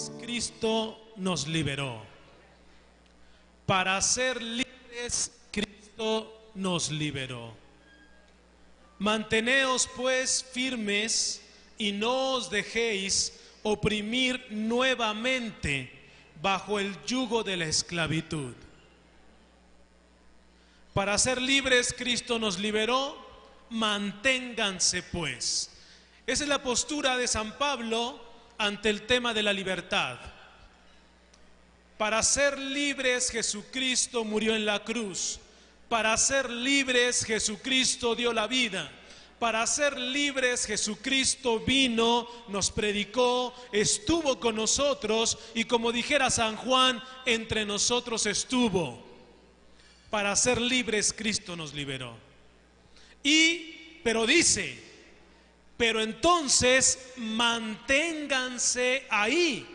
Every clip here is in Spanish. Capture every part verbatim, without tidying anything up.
Cristo nos liberó. Para ser libres, Cristo nos liberó. Manteneos pues firmes y no os dejéis oprimir nuevamente bajo el yugo de la esclavitud. Para ser libres, Cristo nos liberó. Manténganse pues. Esa es la postura de San Pablo ante el tema de la libertad. Para ser libres, Jesucristo murió en la cruz. Para ser libres, Jesucristo dio la vida. Para ser libres, Jesucristo vino, nos predicó, estuvo con nosotros y, como dijera San Juan, entre nosotros estuvo. Para ser libres, Cristo nos liberó. Y, pero dice, pero entonces manténganse ahí,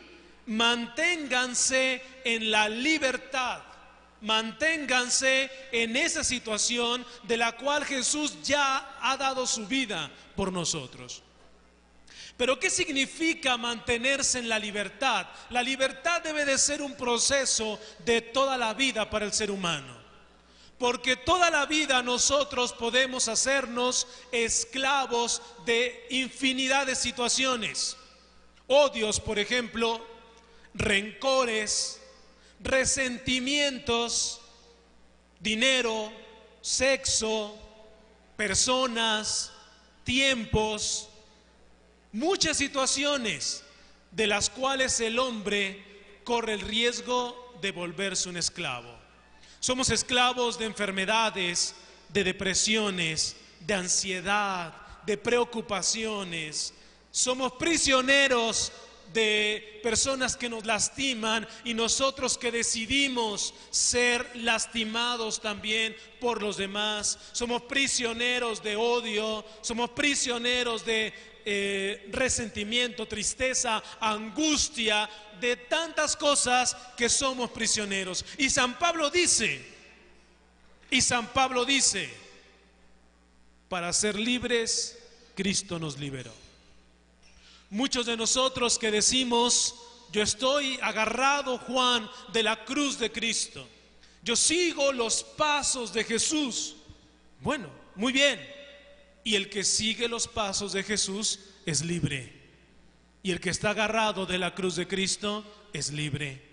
manténganse en la libertad, manténganse en esa situación de la cual Jesús ya ha dado su vida por nosotros. Pero ¿qué significa mantenerse en la libertad? La libertad debe de ser un proceso de toda la vida para el ser humano. Porque toda la vida nosotros podemos hacernos esclavos de infinidad de situaciones. Odios, por ejemplo, rencores, resentimientos, dinero, sexo, personas, tiempos, muchas situaciones de las cuales el hombre corre el riesgo de volverse un esclavo. Somos esclavos de enfermedades, de depresiones, de ansiedad, de preocupaciones. Somos prisioneros de personas que nos lastiman y nosotros que decidimos ser lastimados también por los demás. Somos prisioneros de odio, somos prisioneros de eh, resentimiento, tristeza, angustia, de tantas cosas que somos prisioneros. Y San Pablo dice, y San Pablo dice, para ser libres, Cristo nos liberó. Muchos de nosotros que decimos, yo estoy agarrado, Juan, de la cruz de Cristo. Yo sigo los pasos de Jesús. Bueno, muy bien. Y el que sigue los pasos de Jesús es libre. Y el que está agarrado de la cruz de Cristo es libre.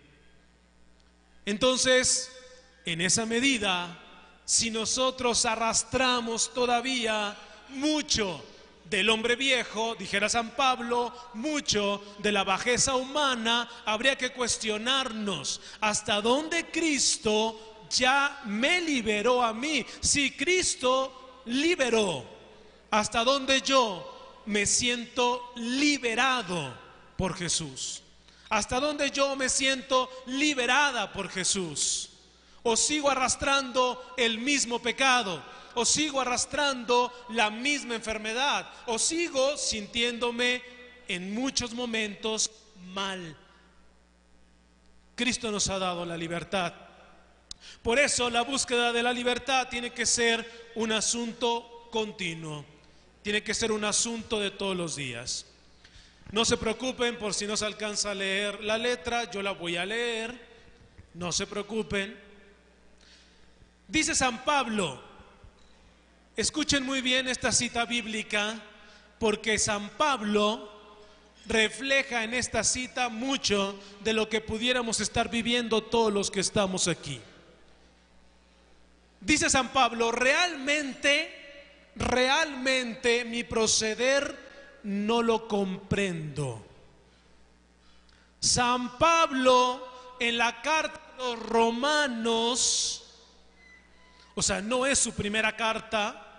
Entonces, en esa medida, si nosotros arrastramos todavía mucho del hombre viejo, dijera San Pablo, mucho de la bajeza humana, habría que cuestionarnos hasta dónde Cristo ya me liberó a mí. Si Cristo liberó, hasta dónde yo me siento liberado por Jesús, hasta dónde yo me siento liberada por Jesús, o sigo arrastrando el mismo pecado, o sigo arrastrando la misma enfermedad, o sigo sintiéndome en muchos momentos mal. Cristo nos ha dado la libertad. Por eso la búsqueda de la libertad tiene que ser un asunto continuo, tiene que ser un asunto de todos los días. No se preocupen por si no se alcanza a leer la letra, yo la voy a leer, no se preocupen. Dice San Pablo, escuchen muy bien esta cita bíblica, porque San Pablo refleja en esta cita mucho de lo que pudiéramos estar viviendo todos los que estamos aquí. Dice San Pablo, realmente, realmente mi proceder no lo comprendo. San Pablo en la carta a los Romanos, o sea, no es su primera carta,